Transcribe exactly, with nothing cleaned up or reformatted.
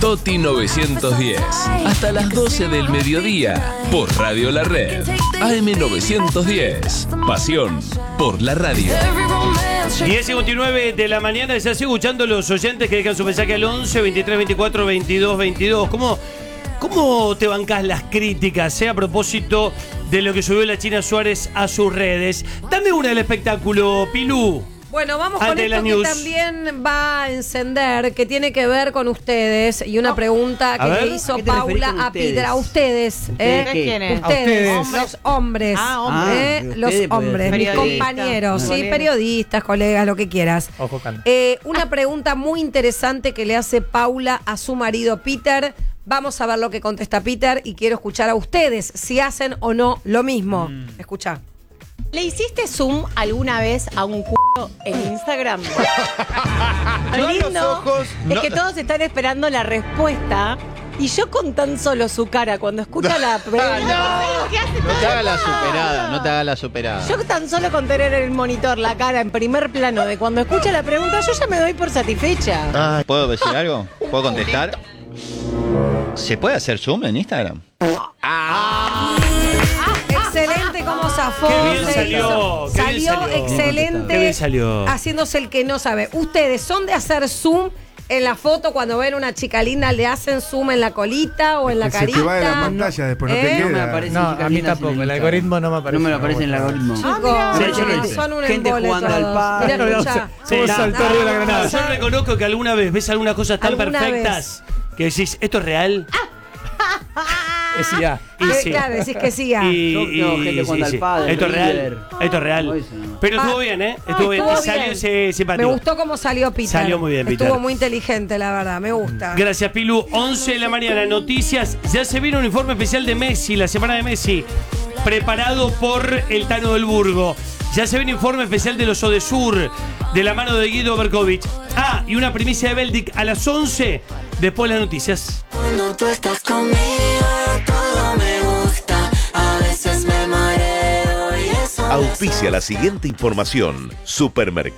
Toti novecientos diez. Hasta las doce del mediodía. Por Radio La Red. A M novecientos diez. Pasión por la radio. diez cincuenta y nueve de la mañana. Se sigue escuchando los oyentes que dejan su mensaje al once, veintitrés, veinticuatro, veintidós, veintidós. ¿Cómo, cómo te bancás las críticas eh, a propósito de lo que subió la China Suárez a sus redes? Dame una del espectáculo, Pilú. Bueno, vamos con Ante esto la que news. también va a encender, que tiene que ver con ustedes. Y una pregunta A que ver. le hizo ¿A qué te referís Paula con a ustedes? Peter. A ustedes. ¿eh? ¿Ustedes quiénes? Ustedes, A ustedes. los hombres. Ah, hombres. ¿eh? Ah, los ustedes, pues, hombres, mis periodistas. compañeros, sí, Colegas. periodistas, colegas, lo que quieras. Ojo, Can. Eh, una pregunta muy interesante que le hace Paula a su marido Peter. Vamos a ver lo que contesta Peter y quiero escuchar a ustedes si hacen o no lo mismo. Mm. Escucha. ¿Le hiciste zoom alguna vez a un culo en Instagram? Lo lindo es que todos están esperando la respuesta y yo con tan solo su cara cuando escucha la pregunta. No te hagas la superada, no te hagas la superada. Yo tan solo con tener en el monitor la cara en primer plano de cuando escucha la pregunta, yo ya me doy por satisfecha. Ah, ¿puedo decir algo? ¿Puedo contestar? ¿Se puede hacer zoom en Instagram? Excelente cómo zafó. Qué bien se salió, hizo- qué bien salió salió. excelente. Qué bien salió. Haciéndose el que no sabe. Ustedes son de hacer zoom en la foto cuando ven una chica linda, le hacen zoom en la colita o en la Que se carita. te va de la pantalla, después no te ¿Eh? queda. No me aparece. No, chicas a mí lindas en tampoco. El Instagram. algoritmo no me aparece. No me lo aparece en el algoritmo. Chicos, Sí, yo lo hice. son un Gente embole jugando al todos. pádel. Mirá, escuchá. Sí, ¿Cómo no, saltó no, arriba de la no, granada? Yo reconozco que alguna vez ves algunas cosas tan ¿Alguna perfectas que decís, ¿esto es real? Es ya. Y Eh, sí. Claro, decís que sí. ah. Y, Yo tengo y- gente sí, jugando sí. al pádel, Esto es real. River. Esto es real. No, eso no. Pero estuvo Ah. bien, ¿eh? Estuvo bien. Estuvo Y salió bien. ese Me simpático. gustó cómo salió Peter. Salió muy bien, Peter. Estuvo muy inteligente, la verdad. Me gusta. Gracias, Pilu. once de la mañana, noticias. Ya se viene un informe especial de Messi, la semana de Messi, preparado por el Tano del Burgo. Ya se viene un informe especial de los Odesur, de la mano de Guido Berkovich. Ah, y una primicia de Beldic a las once, después de las noticias. Cuando tú estás conmigo, todo me gusta. A veces me mareo y eso. Auspicia la siguiente información. Supermercado